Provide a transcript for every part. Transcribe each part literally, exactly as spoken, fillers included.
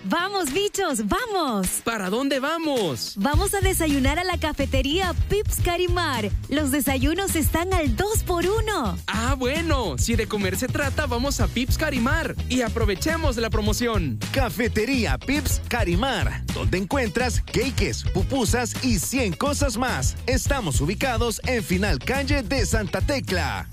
Vamos, bichos, vamos. ¿Para dónde vamos? Vamos a desayunar a la cafetería Pips Carimar. Los desayunos están al dos por uno. Ah, bueno. Si de comer se trata, vamos a Pips Carimar y aprovechemos la promoción. Cafetería Pips Carimar, donde encuentras cakes, pupusas y cien cosas más. Estamos ubicados en Final Calle de Santa Tecla.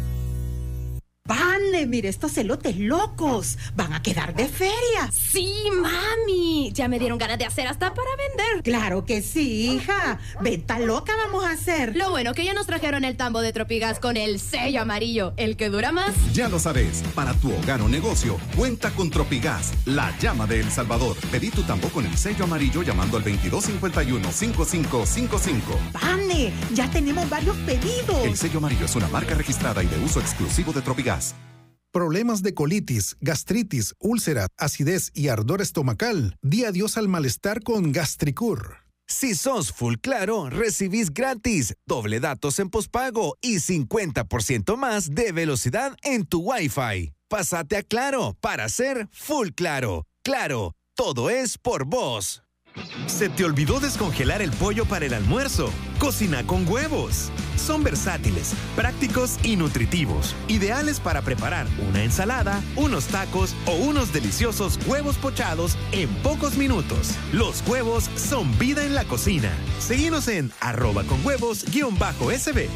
¡Vale! Mire estos elotes locos. Van a quedar de feria. Sí, mami. Ya me dieron ganas de hacer hasta para vender. Claro que sí, hija. Venta loca vamos a hacer. Lo bueno que ya nos trajeron el tambo de Tropigas con el sello amarillo, el que dura más. Ya lo sabes, para tu hogar o negocio, cuenta con Tropigas, la llama de El Salvador. Pedí tu tambo con el sello amarillo llamando al veintidós cincuenta y uno, cincuenta y cinco cincuenta y cinco. ¡Vale! Ya tenemos varios pedidos. El sello amarillo es una marca registrada y de uso exclusivo de Tropigas. Problemas de colitis, gastritis, úlcera, acidez y ardor estomacal. Di adiós al malestar con Gastricur. Si sos Full Claro, recibís gratis doble datos en pospago y cincuenta por ciento más de velocidad en tu Wi-Fi. Pásate a Claro para ser Full Claro. Claro, todo es por vos. ¿Se te olvidó descongelar el pollo para el almuerzo? Cocina con huevos. Son versátiles, prácticos y nutritivos. Ideales para preparar una ensalada, unos tacos o unos deliciosos huevos pochados en pocos minutos. Los huevos son vida en la cocina. Seguinos en arroba con huevos guión bajo S B.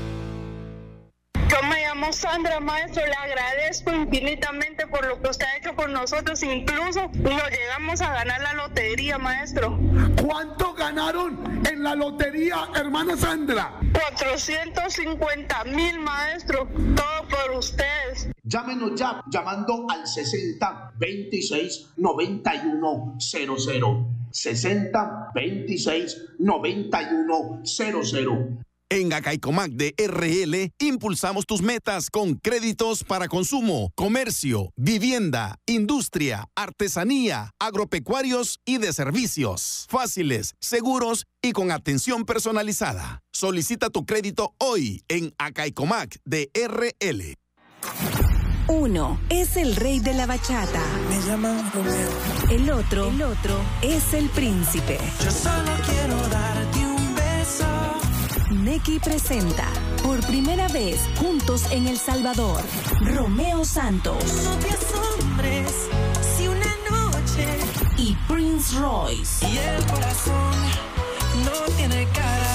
Yo me llamo Sandra, maestro, le agradezco infinitamente por lo que usted ha hecho por nosotros, incluso nos llegamos a ganar la lotería, maestro. ¿Cuánto ganaron en la lotería, hermana Sandra? cuatrocientos cincuenta mil, maestro, todo por ustedes. Llámenos ya, llamando al sesenta veintiséis noventa y uno cero cero. sesenta veintiséis noventa y uno cero cero. En Acaicomac de R L impulsamos tus metas con créditos para consumo, comercio, vivienda, industria, artesanía, agropecuarios y de servicios. Fáciles, seguros y con atención personalizada. Solicita tu crédito hoy en Acaicomac de R L. Uno es el rey de la bachata. Me llaman Romeo. El otro, el otro es el príncipe. Yo solo quiero darte un beso. Neki presenta por primera vez juntos en El Salvador Romeo Santos. No te asombres si una noche y Prince Royce. Y el corazón no tiene cara.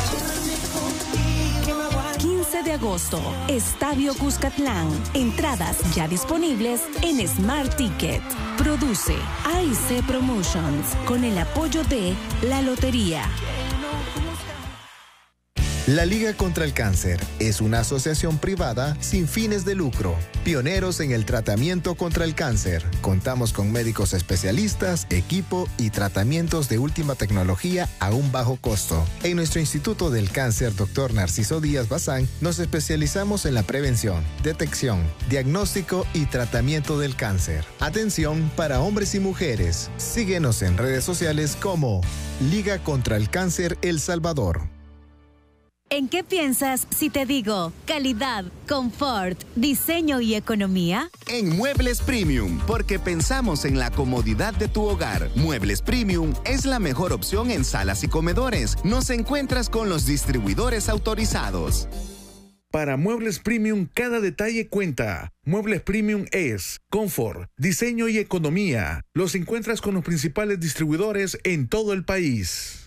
quince de agosto, Estadio Cuscatlán. Entradas ya disponibles en Smart Ticket. Produce A I C Promotions con el apoyo de La Lotería. La Liga contra el Cáncer es una asociación privada sin fines de lucro, pioneros en el tratamiento contra el cáncer. Contamos con médicos especialistas, equipo y tratamientos de última tecnología a un bajo costo. En nuestro Instituto del Cáncer, doctor Narciso Díaz Bazán, nos especializamos en la prevención, detección, diagnóstico y tratamiento del cáncer. Atención para hombres y mujeres. Síguenos en redes sociales como Liga contra el Cáncer El Salvador. ¿En qué piensas si te digo calidad, confort, diseño y economía? En Muebles Premium, porque pensamos en la comodidad de tu hogar. Muebles Premium es la mejor opción en salas y comedores. Nos encuentras con los distribuidores autorizados. Para Muebles Premium, cada detalle cuenta. Muebles Premium es confort, diseño y economía. Los encuentras con los principales distribuidores en todo el país.